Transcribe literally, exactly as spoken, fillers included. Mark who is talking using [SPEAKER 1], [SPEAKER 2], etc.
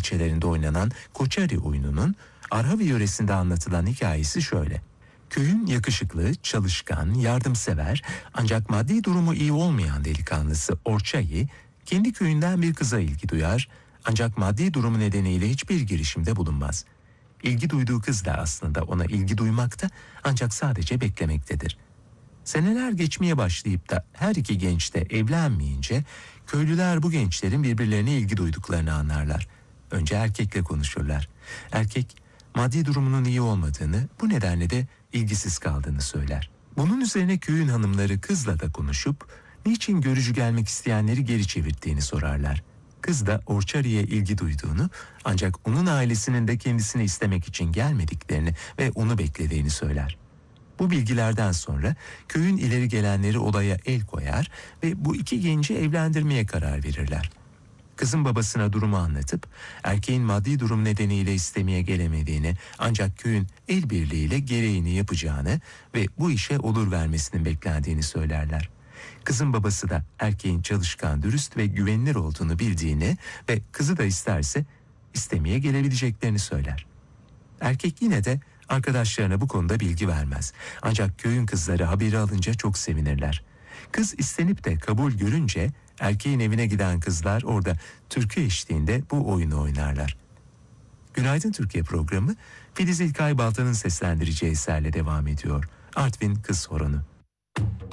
[SPEAKER 1] ilçelerinde oynanan Koçari oyununun Arhavi yöresinde anlatılan hikayesi şöyle. Köyün yakışıklı, çalışkan, yardımsever ancak maddi durumu iyi olmayan delikanlısı Orçayı kendi köyünden bir kıza ilgi duyar ancak maddi durumu nedeniyle hiçbir girişimde bulunmaz. İlgi duyduğu kız da aslında ona ilgi duymakta ancak sadece beklemektedir. Seneler geçmeye başlayıp da her iki genç de evlenmeyince köylüler bu gençlerin birbirlerine ilgi duyduklarını anlarlar. Önce erkekle konuşurlar. Erkek maddi durumunun iyi olmadığını, bu nedenle de ilgisiz kaldığını söyler. Bunun üzerine köyün hanımları kızla da konuşup niçin görücü gelmek isteyenleri geri çevirdiğini sorarlar. Kız da Orçari'ye ilgi duyduğunu ancak onun ailesinin de kendisini istemek için gelmediklerini ve onu beklediğini söyler. Bu bilgilerden sonra köyün ileri gelenleri olaya el koyar ve bu iki genci evlendirmeye karar verirler. Kızın babasına durumu anlatıp erkeğin maddi durum nedeniyle istemeye gelemediğini ancak köyün el birliğiyle gereğini yapacağını ve bu işe olur vermesinin beklendiğini söylerler. Kızın babası da erkeğin çalışkan, dürüst ve güvenilir olduğunu bildiğini ve kızı da isterse istemeye gelebileceklerini söyler. Erkek yine de arkadaşlarına bu konuda bilgi vermez. Ancak köyün kızları haberi alınca çok sevinirler. Kız istenip de kabul görünce erkeğin evine giden kızlar orada türkü eşliğinde bu oyunu oynarlar. Günaydın Türkiye programı Filiz İlkay Balta'nın seslendireceği eserle devam ediyor. Artvin Kız Horonu.